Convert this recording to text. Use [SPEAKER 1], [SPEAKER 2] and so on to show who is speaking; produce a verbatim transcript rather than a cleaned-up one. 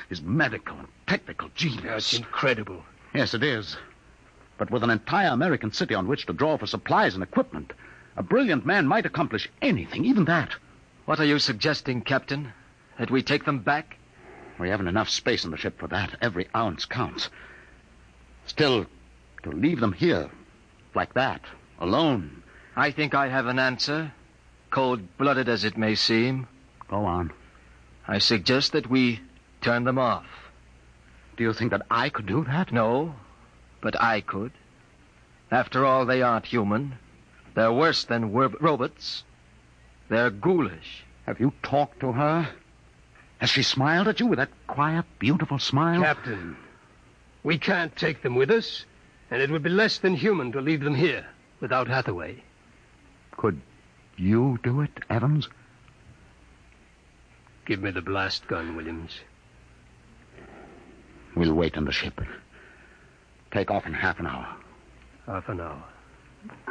[SPEAKER 1] his medical and technical genius.
[SPEAKER 2] That's incredible.
[SPEAKER 1] Yes, it is. But with an entire American city on which to draw for supplies and equipment, a brilliant man might accomplish anything, even that.
[SPEAKER 3] What are you suggesting, Captain? That we take them back?
[SPEAKER 1] We haven't enough space in the ship for that. Every ounce counts. Still, to leave them here, like that, alone...
[SPEAKER 3] I think I have an answer, cold-blooded as it may seem.
[SPEAKER 1] Go on.
[SPEAKER 3] I suggest that we turn them off.
[SPEAKER 1] Do you think that I could do that?
[SPEAKER 3] No, but I could. After all, they aren't human. They're worse than wer- robots. They're ghoulish.
[SPEAKER 1] Have you talked to her? Has she smiled at you with that quiet, beautiful smile?
[SPEAKER 2] Captain, we can't take them with us, and it would be less than human to leave them here without Hathaway.
[SPEAKER 1] Could you do it, Evans?
[SPEAKER 2] Give me the blast gun, Williams.
[SPEAKER 1] We'll wait in the ship. Take off in half an hour.
[SPEAKER 2] Half an hour.